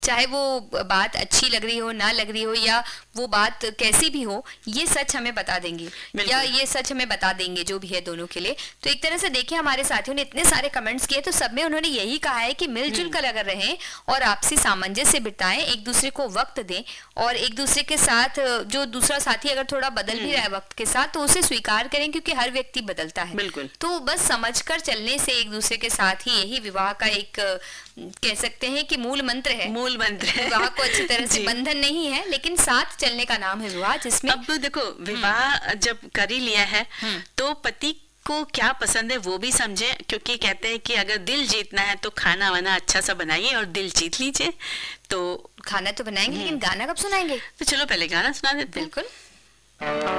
चाहे वो बात अच्छी लग रही हो, ना लग रही हो, या वो बात कैसी भी हो, ये सच हमें बता देंगे या ये सच हमें बता देंगे, जो भी है दोनों के लिए। तो एक तरह से देखिए हमारे साथियों ने इतने सारे कमेंट्स किए, तो सब में उन्होंने यही कहा है कि मिलजुल कर अगर रहें और आपसी सामंजस्य बिताएं, एक दूसरे को वक्त दें और एक दूसरे के साथ जो दूसरा साथी अगर थोड़ा बदल भी रहा है वक्त के साथ तो उसे स्वीकार करें, क्योंकि हर व्यक्ति बदलता है। बिल्कुल। तो बस समझकर चलने से एक दूसरे के साथ ही, यही विवाह का एक कह सकते हैं कि मूल मंत्र है। मूल मंत्र है। विवाह को अच्छी तरह से बंधन नहीं है, लेकिन साथ चलने का नाम है विवाह, जिसमें अब देखो विवाह जब कर ही लिया है तो पति को क्या पसंद है वो भी समझे, क्योंकि कहते हैं कि अगर दिल जीतना है तो खाना वाना अच्छा सा बनाइए और दिल जीत लीजिए। तो खाना तो बनाएंगे, लेकिन गाना कब सुनाएंगे? तो चलो पहले गाना सुना देते हैं। बिल्कुल।